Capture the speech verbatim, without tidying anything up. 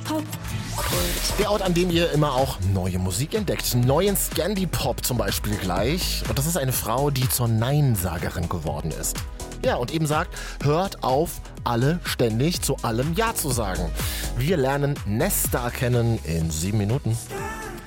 Popkult. Der Ort, an dem ihr immer auch neue Musik entdeckt. Neuen Scandi-Pop zum Beispiel gleich. Und das ist eine Frau, die zur Neinsagerin geworden ist. Ja, und eben sagt, hört auf, alle ständig zu allem Ja zu sagen. Wir lernen Nesta kennen in sieben Minuten.